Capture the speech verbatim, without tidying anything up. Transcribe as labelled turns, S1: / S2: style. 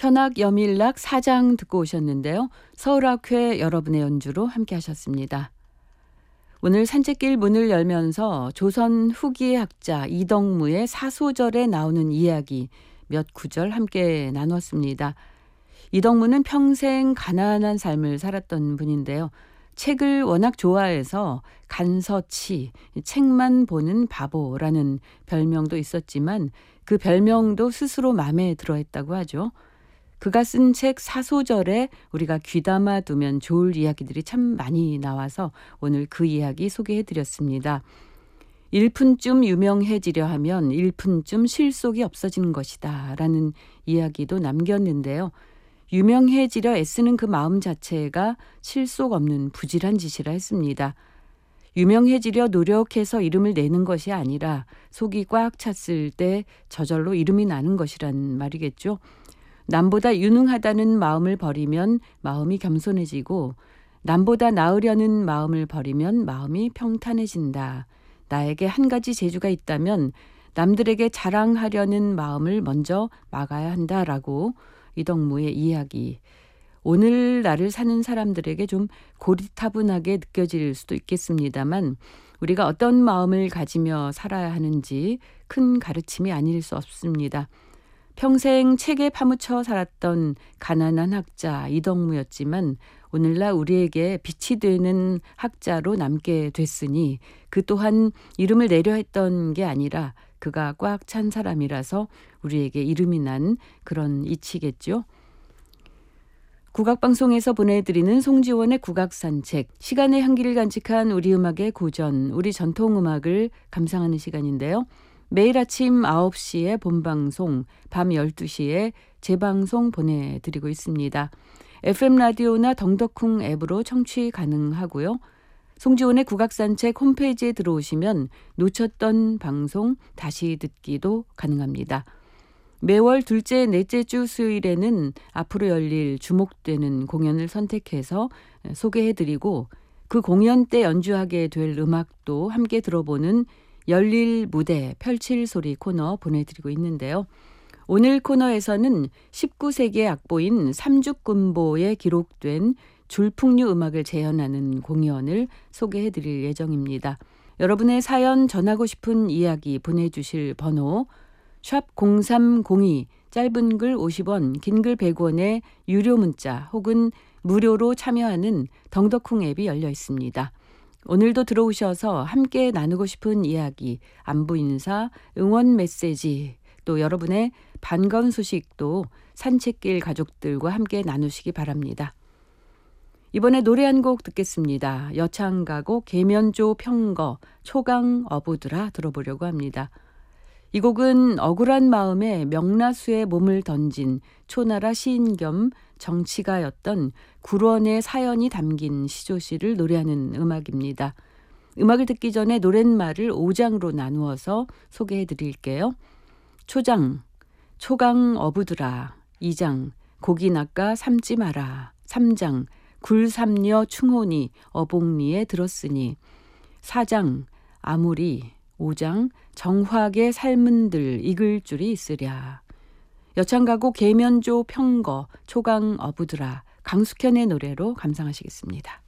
S1: 현악 여밀락 사장 듣고 오셨는데요. 서울학회 여러분의 연주로 함께 하셨습니다. 오늘 산책길 문을 열면서 조선 후기의 학자 이덕무의 사소절에 나오는 이야기 몇 구절 함께 나눴습니다. 이덕무는 평생 가난한 삶을 살았던 분인데요. 책을 워낙 좋아해서 간서치, 책만 보는 바보라는 별명도 있었지만 그 별명도 스스로 마음에 들어했다고 하죠. 그가 쓴 책 사소절에 우리가 귀담아 두면 좋을 이야기들이 참 많이 나와서 오늘 그 이야기 소개해드렸습니다. 일푼쯤 유명해지려 하면 일푼쯤 실속이 없어지는 것이다 라는 이야기도 남겼는데요. 유명해지려 애쓰는 그 마음 자체가 실속 없는 부질한 짓이라 했습니다. 유명해지려 노력해서 이름을 내는 것이 아니라 속이 꽉 찼을 때 저절로 이름이 나는 것이란 말이겠죠. 남보다 유능하다는 마음을 버리면 마음이 겸손해지고 남보다 나으려는 마음을 버리면 마음이 평탄해진다. 나에게 한 가지 재주가 있다면 남들에게 자랑하려는 마음을 먼저 막아야 한다라고 이덕무의 이야기. 오늘 날을 사는 사람들에게 좀 고리타분하게 느껴질 수도 있겠습니다만 우리가 어떤 마음을 가지며 살아야 하는지 큰 가르침이 아닐 수 없습니다. 평생 책에 파묻혀 살았던 가난한 학자 이덕무였지만 오늘날 우리에게 빛이 되는 학자로 남게 됐으니 그 또한 이름을 내려 했던 게 아니라 그가 꽉 찬 사람이라서 우리에게 이름이 난 그런 이치겠죠. 국악방송에서 보내드리는 송지원의 국악산책, 시간의 향기를 간직한 우리 음악의 고전, 우리 전통음악을 감상하는 시간인데요. 매일 아침 아홉 시에 본방송, 밤 열두 시에 재방송 보내드리고 있습니다. 에프엠 라디오나 덩덕쿵 앱으로 청취 가능하고요. 송지원의 국악산책 홈페이지에 들어오시면 놓쳤던 방송 다시 듣기도 가능합니다. 매월 둘째, 넷째 주 수요일에는 앞으로 열릴 주목되는 공연을 선택해서 소개해드리고 그 공연 때 연주하게 될 음악도 함께 들어보는 열릴 무대 펼칠 소리 코너 보내드리고 있는데요. 오늘 코너에서는 십구 세기의 악보인 삼죽군보에 기록된 줄풍류 음악을 재현하는 공연을 소개해드릴 예정입니다. 여러분의 사연 전하고 싶은 이야기 보내주실 번호 샵 공삼공이, 짧은 글 오십 원, 긴 글 백 원의 유료 문자 혹은 무료로 참여하는 덩덕쿵 앱이 열려 있습니다. 오늘도 들어오셔서 함께 나누고 싶은 이야기, 안부 인사, 응원 메시지, 또 여러분의 반가운 소식도 산책길 가족들과 함께 나누시기 바랍니다. 이번에 노래 한 곡 듣겠습니다. 여창가곡 계면조 평거 초강 어부들아 들어보려고 합니다. 이 곡은 억울한 마음에 명나수에 몸을 던진 초나라 시인 겸 정치가였던 굴원의 사연이 담긴 시조시를 노래하는 음악입니다. 음악을 듣기 전에 노랫말을 오 장으로 나누어서 소개해 드릴게요. 초장, 초강 어부들아. 이 장, 고기 낚아 삶지 마라. 삼 장, 굴삼녀 충혼이 어복리에 들었으니. 사 장, 아무리. 오 장, 정화의 삶은들 익을 줄이 있으랴. 여창가곡 계면조 평거 초강 어부들아, 강숙현의 노래로 감상하시겠습니다.